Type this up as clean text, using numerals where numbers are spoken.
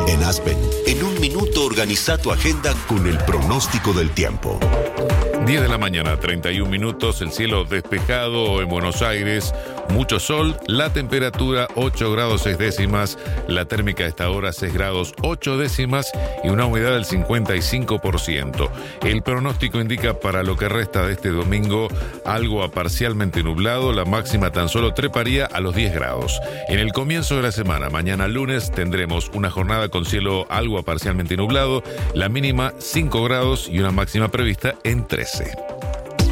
En Aspen, en un minuto organiza tu agenda con el pronóstico del tiempo. 10 de la mañana, 31 minutos, el cielo despejado en Buenos Aires, mucho sol, la temperatura 8 grados 6 décimas, la térmica a esta hora 6 grados 8 décimas y una humedad del 55%. El pronóstico indica para lo que resta de este domingo algo a parcialmente nublado, la máxima tan solo treparía a los 10 grados. En el comienzo de la semana, mañana lunes, tendremos una jornada con cielo algo a parcialmente nublado, la mínima 5 grados y una máxima prevista en 13.